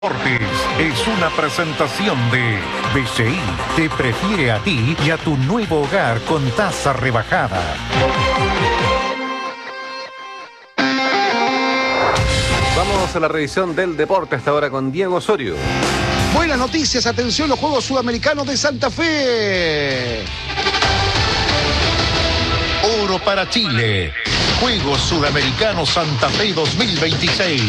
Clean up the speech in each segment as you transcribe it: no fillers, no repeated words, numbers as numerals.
Deportes es una presentación de BCI. Te prefiere a ti y a tu nuevo hogar con tasa rebajada. Vamos a la revisión del deporte hasta ahora con Diego Osorio. Buenas noticias, atención, los Juegos Sudamericanos de Santa Fe. Oro para Chile. Juegos Sudamericanos Santa Fe 2026.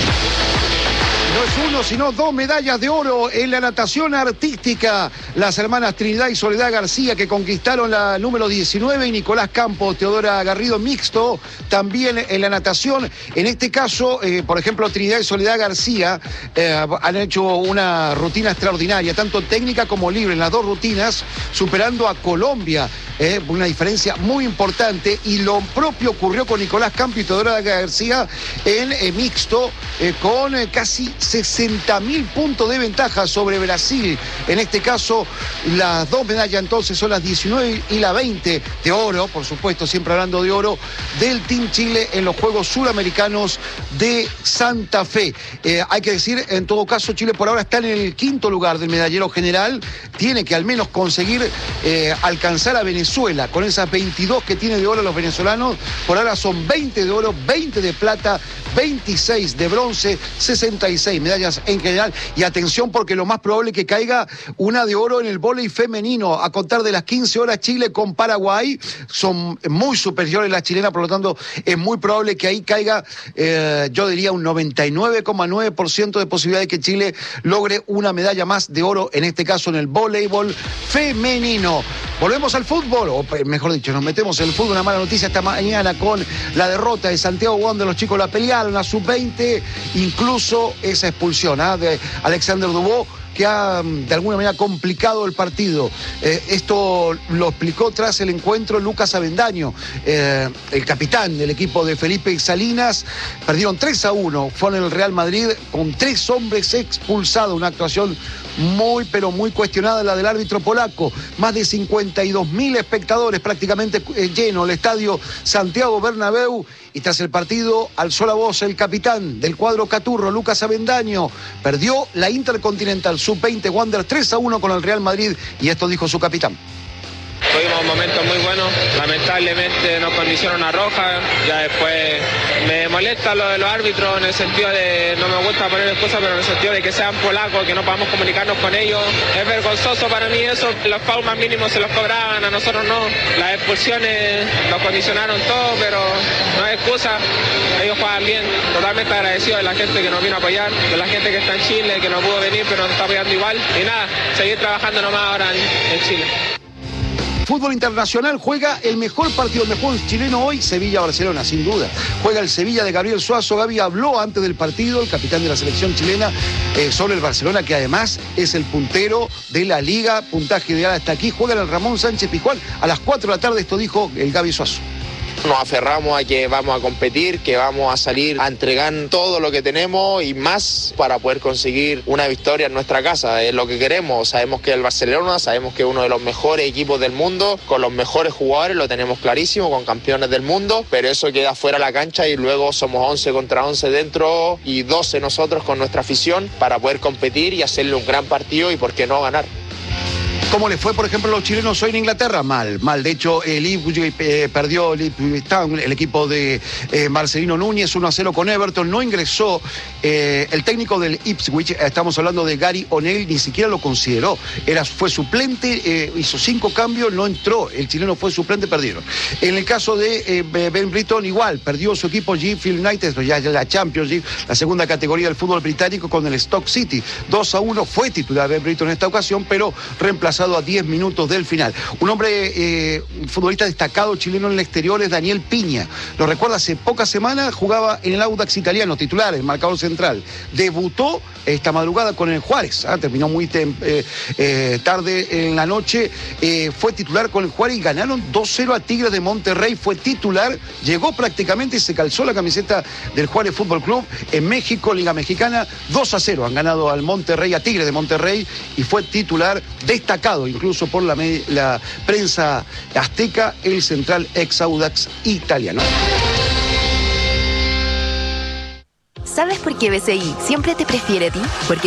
No es uno, sino dos medallas de oro en la natación artística. Las hermanas Trinidad y Soledad García, que conquistaron la número 19, y Nicolás Campos, Teodora Garrido, mixto, también en la natación. En este caso, por ejemplo, Trinidad y Soledad García han hecho una rutina extraordinaria, tanto técnica como libre, en las dos rutinas, superando a Colombia. Una diferencia muy importante, y lo propio ocurrió con Nicolás Campos y Teodora García en mixto, con casi 60.000 puntos de ventaja sobre Brasil. En este caso, las dos medallas entonces son las 19 y la 20 de oro, por supuesto, siempre hablando de oro, del Team Chile en los Juegos Suramericanos de Santa Fe. Hay que decir, en todo caso, Chile por ahora está en el quinto lugar del medallero general. Tiene que al menos conseguir alcanzar a Venezuela. Con esas 22 que tiene de oro los venezolanos, por ahora son 20 de oro, 20 de plata, 26 de bronce, 66 medallas en general. Y atención, porque lo más probable es que caiga una de oro en el vóley femenino. A contar de las 15 horas, Chile con Paraguay. Son muy superiores las chilenas, por lo tanto es muy probable que ahí caiga, yo diría un 99,9% de posibilidad de que Chile logre una medalla más de oro, en este caso en el voleibol femenino. Volvemos al fútbol, o mejor dicho, nos metemos en el fútbol. Una mala noticia esta mañana con la derrota de Santiago Wanderers. Los chicos la pelearon a sub-20, incluso esa expulsión de Alexander Dubó, que ha de alguna manera complicado el partido. Esto lo explicó tras el encuentro Lucas Avendaño, el capitán del equipo de Felipe Salinas. Perdieron 3-1, fueron el Real Madrid con 3 hombres expulsados. Una actuación muy, pero muy cuestionada la del árbitro polaco. Más de 52.000 espectadores, prácticamente lleno el estadio Santiago Bernabéu. Y tras el partido alzó la voz el capitán del cuadro caturro, Lucas Avendaño. Perdió la Intercontinental Sub-20 Wanderers 3-1 con el Real Madrid, y esto dijo su capitán. Tuvimos momentos muy buenos, lamentablemente nos condicionaron una roja. Ya después me molesta lo de los árbitros, en el sentido de, no me gusta poner excusas, pero en el sentido de que sean polacos, que no podamos comunicarnos con ellos. Es vergonzoso para mí eso. Los fouls más mínimos se los cobraban, a nosotros no. Las expulsiones nos condicionaron todo, pero no hay excusa. Ellos juegan bien. Totalmente agradecido de la gente que nos vino a apoyar, de la gente que está en Chile, que no pudo venir, pero nos está apoyando igual. Y nada, seguir trabajando nomás ahora en Chile. Fútbol internacional, juega el mejor partido, el mejor chileno hoy, Sevilla-Barcelona, sin duda. Juega el Sevilla de Gabriel Suazo. Gaby habló antes del partido, el capitán de la selección chilena, sobre el Barcelona, que además es el puntero de la liga, puntaje ideal hasta aquí. Juega en el Ramón Sánchez Pizjuán a las 4 de la tarde, esto dijo el Gaby Suazo. Nos aferramos a que vamos a competir, que vamos a salir a entregar todo lo que tenemos y más para poder conseguir una victoria en nuestra casa. Es lo que queremos. Sabemos que el Barcelona, sabemos que es uno de los mejores equipos del mundo, con los mejores jugadores, lo tenemos clarísimo, con campeones del mundo, pero eso queda fuera de la cancha y luego somos 11 contra 11 dentro y 12 nosotros con nuestra afición para poder competir y hacerle un gran partido y por qué no ganar. ¿Cómo le fue, por ejemplo, a los chilenos hoy en Inglaterra? Mal. De hecho, el Ipswich perdió el equipo de Marcelino Núñez 1-0 con Everton. No ingresó el técnico del Ipswich, estamos hablando de Gary O'Neill, ni siquiera lo consideró. Fue suplente, hizo 5 cambios, no entró. El chileno fue suplente, perdieron. En el caso de Ben Britton, igual, perdió su equipo Sheffield United, esto ya es la Championship, la segunda categoría del fútbol británico, con el Stoke City. 2-1, fue titular Ben Britton en esta ocasión, pero reemplazado a 10 minutos del final. Un hombre, futbolista destacado chileno en el exterior, es Daniel Piña. Lo recuerda, hace pocas semanas jugaba en el Audax italiano, titular, el marcador central. Debutó esta madrugada con el Juárez, terminó muy tarde en la noche, fue titular con el Juárez y ganaron 2-0 a Tigres de Monterrey. Fue titular, llegó prácticamente y se calzó la camiseta del Juárez Fútbol Club. En México, Liga Mexicana, 2-0 han ganado al Monterrey, a Tigres de Monterrey, y fue titular destacado incluso por la prensa azteca, el central ex Audax italiano. ¿Sabes por qué BCI siempre te prefiere a ti? Porque